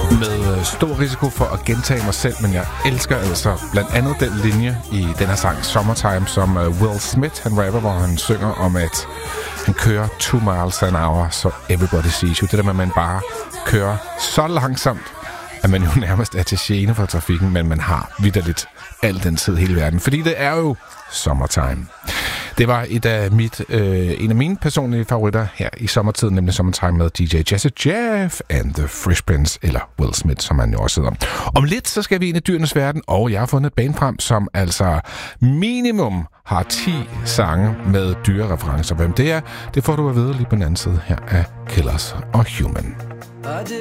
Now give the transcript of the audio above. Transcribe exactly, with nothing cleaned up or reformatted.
Med stor risiko for at gentage mig selv, men jeg elsker altså blandt andet den linje i den her sang Summertime, som Will Smith, han rapper, hvor han synger om, at han kører two miles an hour, so everybody sees you. Det der med, at man bare kører så langsomt, at man jo nærmest er til gene for trafikken, men man har vitterligt al den tid hele verden, fordi det er jo summertime. Det var et af mit, øh, en af mine personlige favoritter her i sommertiden, nemlig Summertime med D J Jazzy Jeff and the Fresh Prince, eller Will Smith, som han jo også hedder. Om lidt, så skal vi ind i dyrenes verden, og jeg har fundet et band frem, som altså minimum har ti sange med dyrereferencer. Hvem det er, det får du at vide lige på den anden side her af Killers og Human.